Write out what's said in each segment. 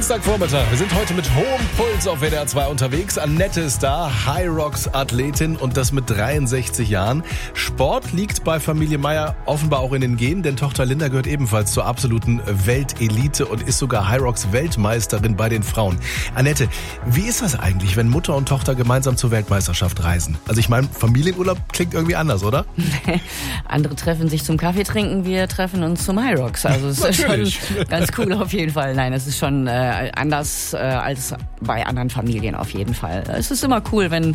Samstagvormittag. Wir sind heute mit hohem Puls auf WDR 2 unterwegs. Annette ist da, High-Rocks-Athletin und das mit 63 Jahren. Sport liegt bei Familie Meier offenbar auch in den Genen, denn Tochter Linda gehört ebenfalls zur absoluten Weltelite und ist sogar High-Rocks-Weltmeisterin bei den Frauen. Annette, wie ist das eigentlich, wenn Mutter und Tochter gemeinsam zur Weltmeisterschaft reisen? Also ich meine, Familienurlaub klingt irgendwie anders, oder? Andere treffen sich zum Kaffee trinken, wir treffen uns zum High-Rocks. Also es ist schon ganz cool auf jeden Fall. Nein, es ist schon anders als bei anderen Familien auf jeden Fall. Es ist immer cool, wenn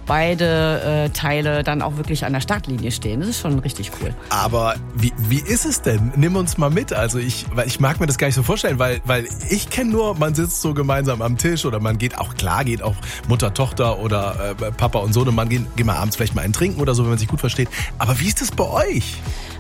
beide Teile dann auch wirklich an der Startlinie stehen. Das ist schon richtig cool. Aber wie ist es denn? Nimm uns mal mit. Also ich mag mir das gar nicht so vorstellen, weil ich kenne nur, man sitzt so gemeinsam am Tisch oder man geht auch Mutter, Tochter oder Papa und Sohn und man gehen mal abends vielleicht mal einen trinken oder so, wenn man sich gut versteht. Aber wie ist das bei euch?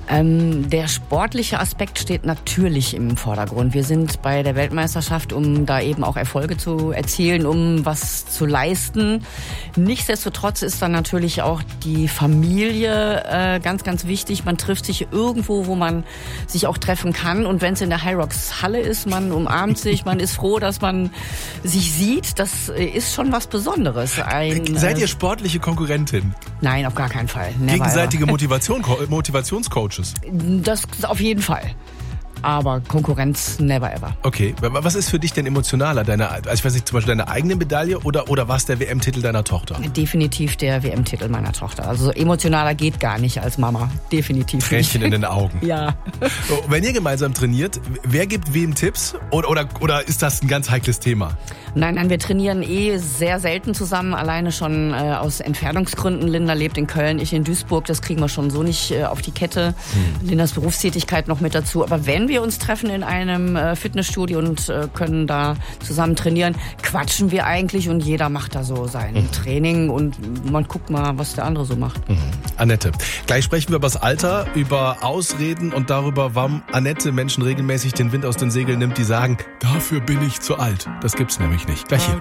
Der sportliche Aspekt steht natürlich im Vordergrund. Wir sind bei der Weltmeisterschaft, um da eben auch Erfolge zu erzielen, um was zu leisten. Nichtsdestotrotz ist dann natürlich auch die Familie ganz, ganz wichtig. Man trifft sich irgendwo, wo man sich auch treffen kann. Und wenn es in der High-Rocks Halle ist, man umarmt sich, man ist froh, dass man sich sieht. Das ist schon was Besonderes. Seid ihr sportliche Konkurrentin? Nein, auf gar keinen Fall. Never Gegenseitige Motivationscoaches? Das auf jeden Fall. Aber Konkurrenz never ever. Okay, was ist für dich denn emotionaler? Ich weiß nicht, zum Beispiel deine eigene Medaille oder was der WM-Titel deiner Tochter? Definitiv der WM-Titel meiner Tochter. Also emotionaler geht gar nicht als Mama. Definitiv Tränchen nicht. in den Augen. Ja. Wenn ihr gemeinsam trainiert, wer gibt wem Tipps? Oder ist das ein ganz heikles Thema? Nein, wir trainieren sehr selten zusammen. Alleine schon aus Entfernungsgründen. Linda lebt in Köln, ich in Duisburg. Das kriegen wir schon so nicht auf die Kette. Lindas Berufstätigkeit noch mit dazu. Aber wenn wir uns treffen in einem Fitnessstudio und können da zusammen trainieren, quatschen wir eigentlich und jeder macht da so sein Training und man guckt mal, was der andere so macht. Annette, gleich sprechen wir über das Alter, über Ausreden und darüber, warum Annette Menschen regelmäßig den Wind aus den Segeln nimmt, die sagen, dafür bin ich zu alt. Das gibt's nämlich nicht. Gleich hier.